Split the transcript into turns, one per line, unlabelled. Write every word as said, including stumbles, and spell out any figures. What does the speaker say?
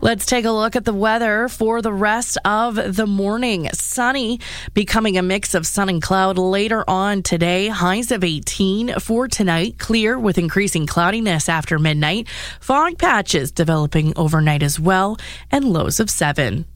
Let's take a look at the weather for the rest of the morning. Sunny, becoming a mix of sun and cloud later on today. Highs of eighteen for tonight. Clear with increasing cloudiness after midnight. Fog patches developing overnight as well, and lows of seven.